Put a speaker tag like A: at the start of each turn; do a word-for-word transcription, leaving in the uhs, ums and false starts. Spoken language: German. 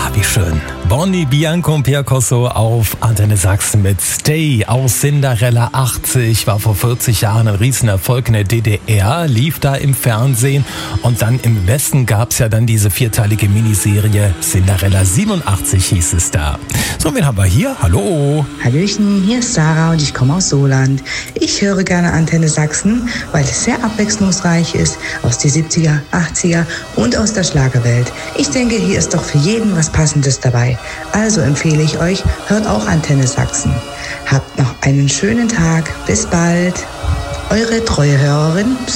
A: wie schön. Bonnie Bianco und Pierre Corso auf Antenne Sachsen mit Stay aus Cinderella achtzig. War vor vierzig Jahren ein Riesenerfolg in der D D R, lief da im Fernsehen. Und dann im Westen gab es ja dann diese vierteilige Miniserie Cinderella siebenundachtzig hieß es da. So, wen haben wir hier? Hallo.
B: Hallöchen, hier ist Sarah und ich komme aus Soland. Ich höre gerne Antenne Sachsen, weil es sehr abwechslungsreich ist, aus den siebziger, achtziger und aus der Schlagerwelt. Ich denke, hier ist doch für jeden was Passendes dabei. Also empfehle ich euch, hört auch Antenne Sachsen. Habt noch einen schönen Tag. Bis bald. Eure treue Hörerin